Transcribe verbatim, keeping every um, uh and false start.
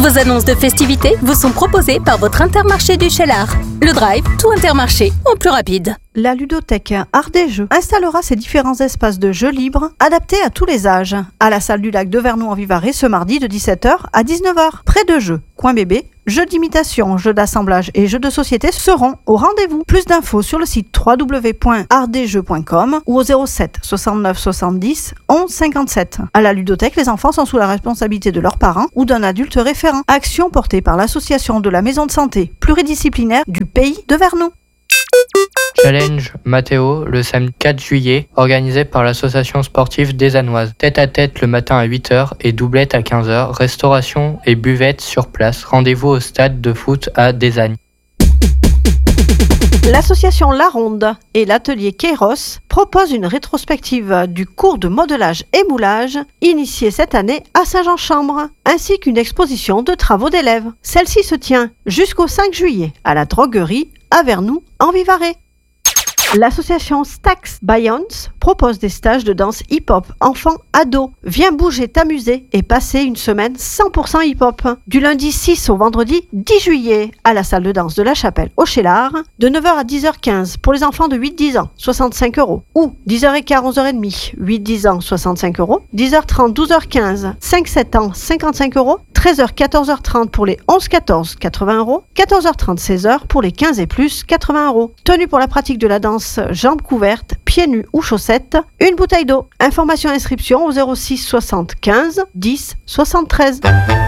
Vos annonces de festivités vous sont proposées par votre Intermarché du Cheylard. Le Drive, tout Intermarché, en plus rapide. La ludothèque Art des Jeux installera ses différents espaces de jeux libres adaptés à tous les âges. À la salle du lac de Vernoux-en-Vivarais ce mardi de dix-sept heures à dix-neuf heures. Près de jeux, coin bébé, jeux d'imitation, jeux d'assemblage et jeux de société seront au rendez-vous. Plus d'infos sur le site w w w point art des jeux point com ou au zéro sept soixante-neuf soixante-dix onze cinquante-sept. À la ludothèque, les enfants sont sous la responsabilité de leurs parents ou d'un adulte référent. Action portée par l'association de la maison de santé pluridisciplinaire du pays de Vernoux. Challenge Mathéo le samedi quatre juillet, organisé par l'association sportive des Anoises. Tête à tête le matin à huit heures et doublette à quinze heures. Restauration et buvette sur place. Rendez-vous au stade de foot à Desagnes. L'association La Ronde et l'atelier Kairos proposent une rétrospective du cours de modelage et moulage initié cette année à Saint-Jean-Chambre, ainsi qu'une exposition de travaux d'élèves. Celle-ci se tient jusqu'au cinq juillet à la droguerie à Vernoux-en-Vivarais. L'association Stax Bayons propose des stages de danse hip-hop enfants-ados. Viens bouger, t'amuser et passer une semaine cent pour cent hip-hop. Du lundi six au vendredi dix juillet à la salle de danse de la Chapelle au Cheylard, de neuf heures à dix heures quinze pour les enfants de huit à dix ans, soixante-cinq euros. Ou dix heures quinze, onze heures trente, huit à dix ans, soixante-cinq euros. dix heures trente, douze heures quinze, cinq à sept ans, cinquante-cinq euros. treize heures, quatorze heures trente pour les onze à quatorze, quatre-vingts euros. quatorze heures trente, seize heures pour les quinze et plus, quatre-vingts euros. Tenue pour la pratique de la danse jambes couvertes, pieds nus ou chaussettes, une bouteille d'eau. Information et inscription au zéro six soixante-quinze dix soixante-treize.